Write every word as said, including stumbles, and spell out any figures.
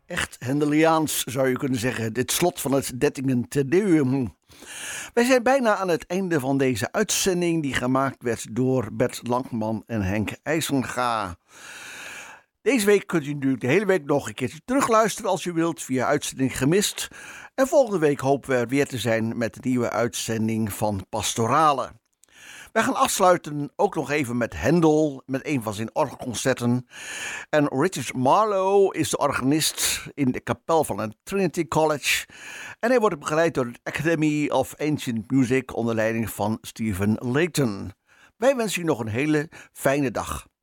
Echt Hendeliaans zou je kunnen zeggen, dit slot van het Dettingen Te Deum. Wij zijn bijna aan het einde van deze uitzending die gemaakt werd door Bert Langman en Henk IJzenga. Deze week kunt u natuurlijk de hele week nog een keertje terugluisteren als u wilt via uitzending gemist. En volgende week hopen we er weer te zijn met de nieuwe uitzending van Pastorale. Wij gaan afsluiten ook nog even met Handel, met een van zijn orgelconcerten. En Richard Marlowe is de organist in de kapel van het Trinity College. En hij wordt begeleid door de Academy of Ancient Music onder leiding van Stephen Layton. Wij wensen u nog een hele fijne dag.